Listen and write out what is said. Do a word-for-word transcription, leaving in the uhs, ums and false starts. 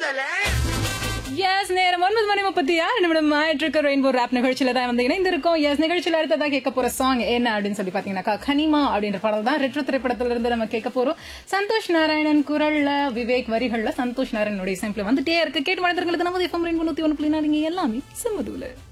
S நேரம் ஒன்பது மணி முப்பத்தி ஆறு நிமிடம் ஆயிட்டு இருக்க ரெயின்போ ராப் நிகழ்ச்சியில தான் வந்து இணைந்திருக்கோம். எஸ் நிகழ்ச்சியில அடுத்ததான் கேட்க போற சாங் என்ன அப்படின்னு சொல்லி பாத்தீங்கன்னாக்கா கனிமா அப்படின்ற பாடல் தான். ரெட்ரோ திரைப்படத்துல இருந்து நம்ம கேட்க போறோம். சந்தோஷ் நாராயணன் குரல்ல, விவேக் வரிகள்ல, சந்தோஷ் நாராயணனுடைய சாம்பிள் வந்துட்டே இருக்கு. கேட்டு மனிதர்களுக்கு நமது எஃப்எம் ரெயின்போ நூத்தி ஒன்று புள்ளி நாலு எல்லாமே செம்மதுல.